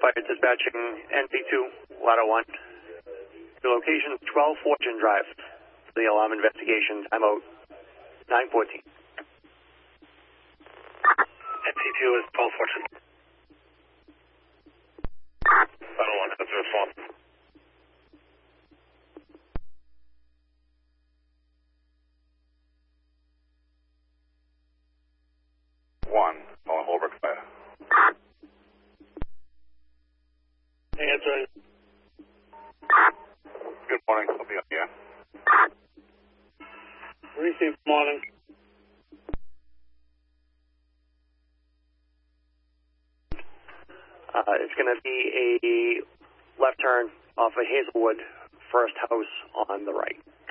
Fire dispatching NP2, Ladder 1. Your location is 12 Fortune Drive. For the alarm investigation, time out 9:14. NP2 is 12 Fortune. Ladder 1, that's your phone. Calling Holbrook Fire. Answering. Good morning, I'll be on here. Receive morning. It's going to be a left turn off of Hazelwood, first house on the right.